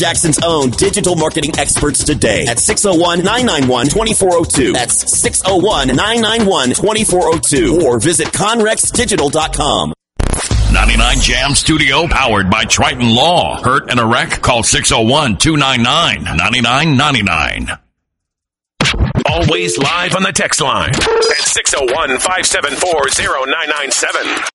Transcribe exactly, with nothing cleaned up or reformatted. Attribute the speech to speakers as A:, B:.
A: Jackson's own digital marketing experts today at six oh one, nine nine one, two four oh two. That's six oh one, nine nine one, two four oh two. Or visit conrex digital dot com.
B: ninety-nine Jam Studio, powered by Triton Law. Hurt and a wreck? Call six oh one, two nine nine, nine nine nine nine.
C: Always live on the text line at six oh one, five seven four, oh nine nine seven.